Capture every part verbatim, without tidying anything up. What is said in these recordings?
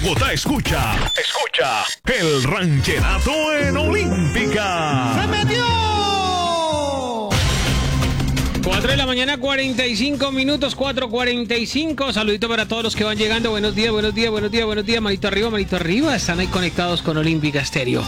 Bogotá escucha, escucha el rancherato en Olímpica. ¡Se metió! cuatro de la mañana, cuarenta y cinco minutos, cuatro cuarenta y cinco. Saludito para todos los que van llegando. Buenos días, buenos días, buenos días, buenos días. Manito arriba, manito arriba. Están ahí conectados con Olímpica Estéreo.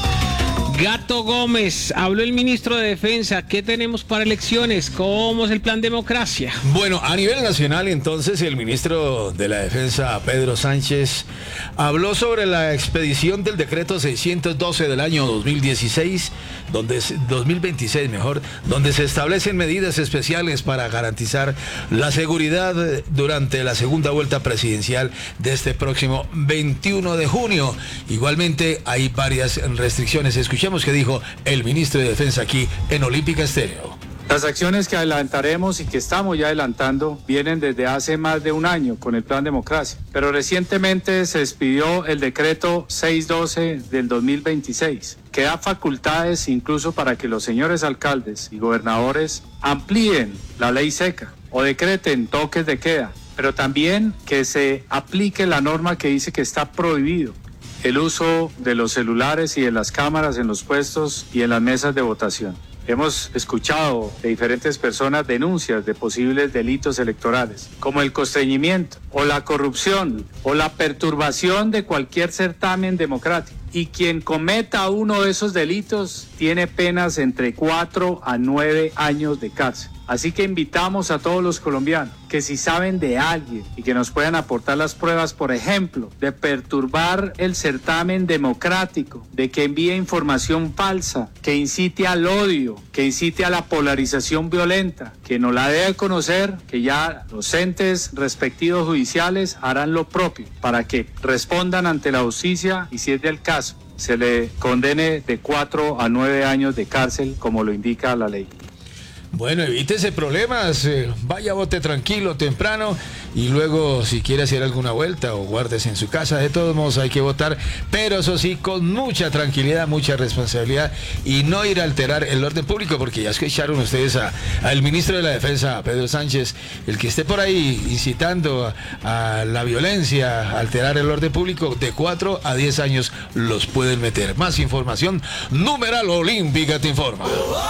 Gato Gómez, habló el ministro de Defensa. ¿Qué tenemos para elecciones? ¿Cómo es el plan democracia? Bueno, a nivel nacional, entonces, el ministro de la Defensa, Pedro Sánchez, habló sobre la expedición del decreto seiscientos doce del año dos mil dieciséis, donde, dos mil veintiséis mejor, donde se establecen medidas especiales para garantizar la seguridad durante la segunda vuelta presidencial de este próximo veintiuno de junio. Igualmente, hay varias restricciones. Escuchemos que dijo el ministro de Defensa aquí en Olímpica Estéreo. Las acciones que adelantaremos y que estamos ya adelantando vienen desde hace más de un año con el Plan Democracia, pero recientemente se expidió el decreto seiscientos doce del dos mil veintiséis, que da facultades incluso para que los señores alcaldes y gobernadores amplíen la ley seca o decreten toques de queda, pero también que se aplique la norma que dice que está prohibido el uso de los celulares y de las cámaras en los puestos y en las mesas de votación. Hemos escuchado de diferentes personas denuncias de posibles delitos electorales, como el constreñimiento o la corrupción o la perturbación de cualquier certamen democrático. Y quien cometa uno de esos delitos tiene penas entre cuatro a nueve años de cárcel. Así que invitamos a todos los colombianos que si saben de alguien y que nos puedan aportar las pruebas, por ejemplo, de perturbar el certamen democrático, de que envíe información falsa, que incite al odio, que incite a la polarización violenta, que nos la debe conocer, que ya los entes respectivos judiciales harán lo propio para que respondan ante la justicia y, si es del caso, se le condene de cuatro a nueve años de cárcel, como lo indica la ley. Bueno, evítese problemas, eh, vaya, vote tranquilo, temprano, y luego si quiere hacer alguna vuelta o guárdese en su casa. De todos modos hay que votar, pero eso sí, con mucha tranquilidad, mucha responsabilidad, y no ir a alterar el orden público, porque ya escucharon ustedes al ministro de la Defensa, Pedro Sánchez. El que esté por ahí incitando a, a la violencia, a alterar el orden público, de cuatro a diez años los pueden meter. Más información, numeral Olímpica te informa.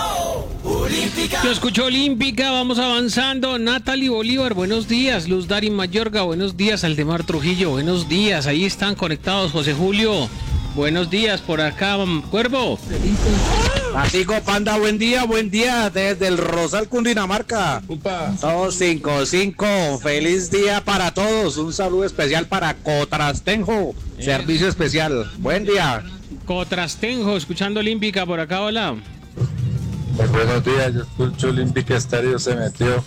Yo escucho Olímpica, vamos avanzando. Natalie Bolívar, buenos días. Luz Dari Mayorga, buenos días. Aldemar Trujillo, buenos días. Ahí están conectados. José Julio, buenos días. Por acá, Cuervo. Atico Panda, buen día, buen día. Desde el Rosal, Cundinamarca. dos cinco cinco, feliz día para todos. Un saludo especial para Cotrastenjo, eh. Servicio especial. Buen día. Cotrastenjo, escuchando Olímpica por acá, hola. Pues buenos días, yo escucho Olímpica Estéreo, se metió.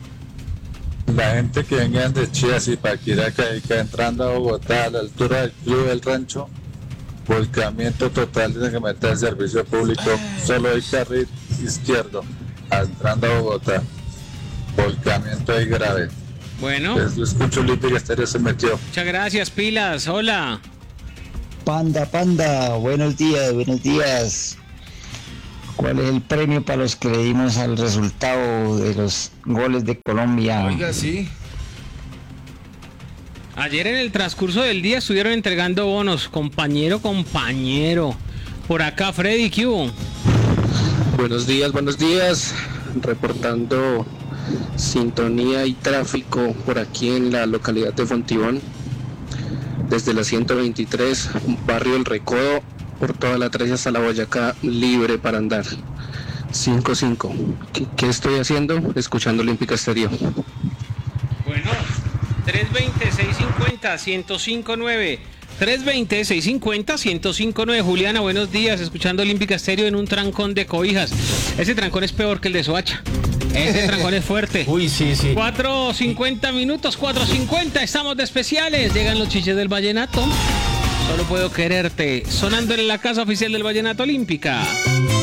La gente que vengan de Chías y Paquiraca y que entrando a Bogotá a la altura del Club del Rancho, volcamiento total, tiene que meter el servicio público, solo hay carril izquierdo, entrando a Bogotá, volcamiento ahí grave. Bueno. Pues yo escucho Olímpica Estéreo, se metió. Muchas gracias, pilas, hola. Panda, Panda, buenos días, buenos días. ¿Cuál es el premio para los que le dimos al resultado de los goles de Colombia? Oiga, sí. Ayer en el transcurso del día estuvieron entregando bonos, compañero, compañero. Por acá, Freddy, ¿qué hubo? Buenos días, buenos días. Reportando sintonía y tráfico por aquí en la localidad de Fontibón. Desde la ciento veintitrés, barrio El Recodo, por toda la trece hasta la Boyacá, libre para andar. cinco cinco. ¿Qué, ¿Qué estoy haciendo? Escuchando Olímpica Estéreo. Bueno, tres veinte, seiscientos cincuenta, ciento cinco nueve. tres veinte, seiscientos cincuenta, ciento cinco nueve. Juliana, buenos días. Escuchando Olímpica Estéreo en un trancón de cobijas. Ese trancón es peor que el de Soacha. Ese trancón es fuerte. Uy, sí, sí. cuatro cincuenta minutos, cuatro cincuenta. Estamos de especiales. Llegan los chiches del vallenato. Solo puedo quererte, sonando en la casa oficial del Vallenato Olímpica.